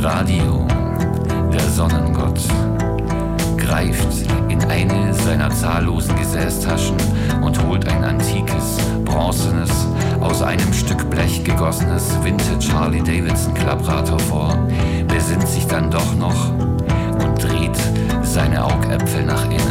Radio, der Sonnengott, greift in eine seiner zahllosen Gesäßtaschen und holt ein antikes, bronzenes, aus einem Stück Blech gegossenes Vintage Harley Davidson Klapprad hervor, besinnt sich dann doch noch und dreht seine Augäpfel nach innen.